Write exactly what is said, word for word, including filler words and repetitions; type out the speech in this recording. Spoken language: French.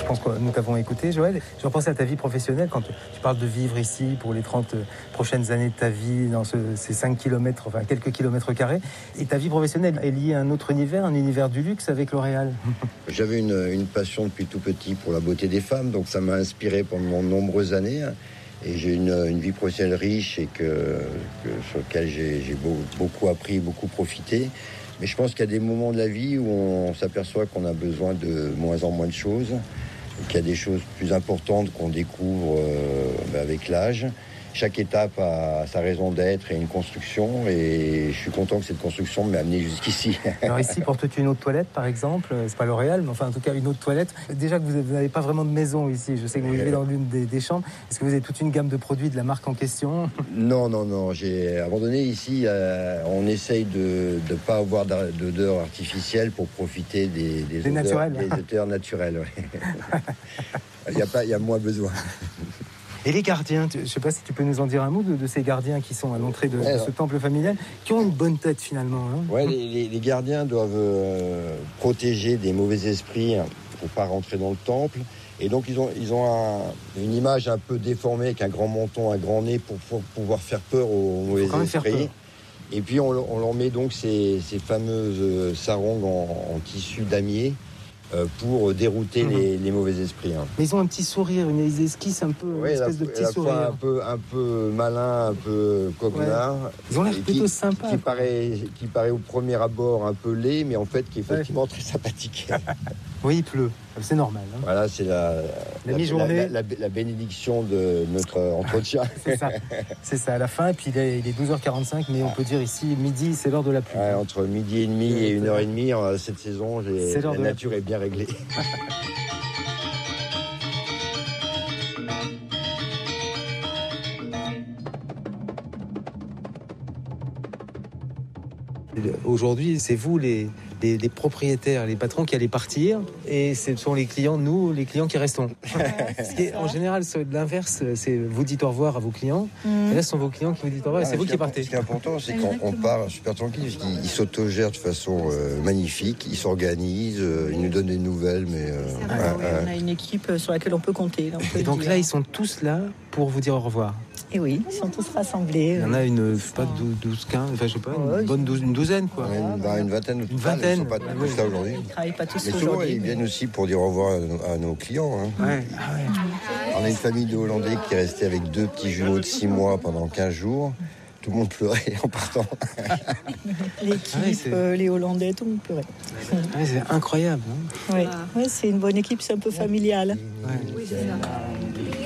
pense que nous t'avons écouté, Joël. Je repensais à ta vie professionnelle quand tu parles de vivre ici pour les trente prochaines années de ta vie, dans ce, ces cinq kilomètres, enfin quelques kilomètres carrés. Et ta vie professionnelle est liée à un autre univers, un univers du luxe avec L'Oréal. J'avais une, une passion depuis tout petit pour la beauté des femmes, donc ça m'a inspiré pendant de nombreuses années. Et j'ai une, une vie professionnelle riche et que, que sur laquelle j'ai, j'ai beau, beaucoup appris, beaucoup profité. Mais je pense qu'il y a des moments de la vie où on s'aperçoit qu'on a besoin de moins en moins de choses, qu'il y a des choses plus importantes qu'on découvre euh, avec l'âge. Chaque étape a sa raison d'être et une construction, et je suis content que cette construction m'ait amené jusqu'ici. Alors ici, portes-tu une autre toilette, par exemple? C'est pas L'Oréal, mais enfin en tout cas une autre toilette. Déjà que vous n'avez pas vraiment de maison ici, je sais que vous vivez dans l'une des, des chambres. Est-ce que vous avez toute une gamme de produits de la marque en question? Non, non, non. J'ai abandonné ici. Euh, on essaye de ne pas avoir d'odeur artificielle pour profiter des, des, des, odeurs, naturels. des odeurs naturelles. Ouais. Il y a pas, il y a moins besoin. Et les gardiens, je ne sais pas si tu peux nous en dire un mot de, de ces gardiens qui sont à l'entrée de, ouais, de ce temple familial, qui ont une bonne tête finalement. Hein. Ouais, les, les, les gardiens doivent euh, protéger des mauvais esprits pour ne pas rentrer dans le temple. Et donc ils ont, ils ont un, une image un peu déformée avec un grand menton, un grand nez pour, pour pouvoir faire peur aux mauvais esprits. Et puis on, on leur met donc ces, ces fameuses sarongs en, en tissu damier pour dérouter mmh. les, les mauvais esprits. Hein. Mais ils ont un petit sourire, ils esquissent un peu, oui, une espèce la, de petit la sourire. Un peu, un peu malin, un peu coquenard. Ouais. Ils ont l'air plutôt qui, sympas. Qui paraît, qui paraît au premier abord un peu laid, mais en fait qui est effectivement ouais. très sympathique. Oui, il pleut, c'est normal. Hein. Voilà, c'est la, la, la, mi-journée. La, la, la bénédiction de notre entretien. c'est ça, c'est ça, à la fin. Et puis il est, il est douze heures quarante-cinq, mais on peut dire ici, midi, c'est l'heure de la pluie. Ouais, entre midi et demi et une heure et demie, cette saison, j'ai, la nature la est bien réglée. Aujourd'hui, c'est vous les, les, les propriétaires, les patrons qui allez partir, et ce sont les clients, nous, les clients qui restons. Ouais, en général, l'inverse, c'est vous dites au revoir à vos clients, mmh. et là, ce sont vos clients qui vous disent au revoir, et c'est vous qui partez. Ce qui est important, c'est qu'on on part super tranquille, parce qu'ils ils s'autogèrent de façon euh, magnifique, ils s'organisent, euh, ils nous donnent des nouvelles, mais... Euh, vrai, euh, oui, euh, on a une équipe sur laquelle on peut compter. Là, on peut et donc dire. Là, ils sont tous là pour vous dire au revoir. Et oui, ils sont tous rassemblés. Il y en a une, je sais pas, douze, quinze, enfin je sais pas, une bonne douze, une douzaine quoi. Ouais, une, bah, une vingtaine. Une vingtaine. Ils ne sont pas tous là aujourd'hui. Ils ne travaillent pas tous mais aujourd'hui. souvent, ils viennent aussi pour dire au revoir à, à nos clients. Hein. Ouais. Ah ouais. On a une famille de Hollandais qui est restée avec deux petits jumeaux de six mois pendant quinze jours. Tout le monde pleurait en partant. L'équipe, ah ouais, euh, les Hollandais, tout le monde pleurait. Ah ouais, c'est incroyable. Hein. Oui, ouais, c'est une bonne équipe, c'est un peu familial. Ouais. Oui, c'est ça.